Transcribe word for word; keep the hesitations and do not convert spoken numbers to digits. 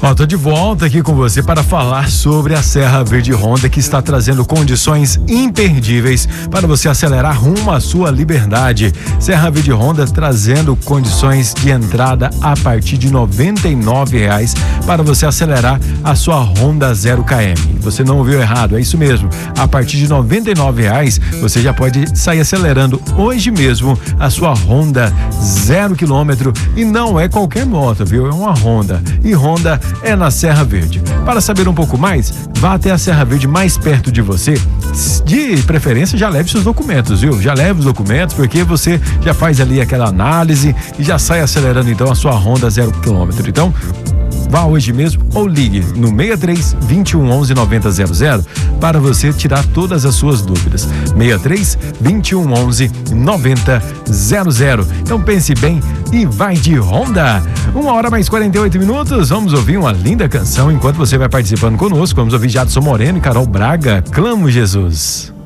Ó, tô de volta aqui com você para falar sobre a Serra Verde Honda, que está trazendo condições imperdíveis para você acelerar rumo à sua liberdade. Serra Verde Honda trazendo condições de entrada a partir de noventa e nove reais para você acelerar a sua Honda zero quilômetro. Você não ouviu errado, é isso mesmo. A partir de noventa e nove reais você já pode sair acelerando hoje mesmo a sua Honda zero quilômetro, e não é qualquer moto, viu? É uma Honda. E Honda é na Serra Verde. Para saber um pouco mais, vá até a Serra Verde mais perto de você. De preferência, já leve seus documentos, viu? Já leve os documentos, porque você já faz ali aquela análise e já sai acelerando então a sua Honda zero quilômetro. Então, vá hoje mesmo ou ligue no seis três, vinte e um, onze, noventa zero zero para você tirar todas as suas dúvidas. seis três, vinte e um, onze, noventa zero zero. Então pense bem e vai de Honda. Uma hora mais quarenta e oito minutos. Vamos ouvir uma linda canção enquanto você vai participando conosco. Vamos ouvir Jadson Moreno e Carol Braga. Clamo Jesus.